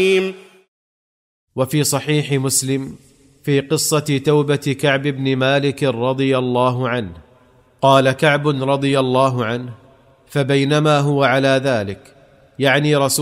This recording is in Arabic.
وفي صحيح مسلم في قصة توبة كعب بن مالك رضي الله عنه قال كعب رضي الله عنه: فبينما هو على ذلك، يعني رسول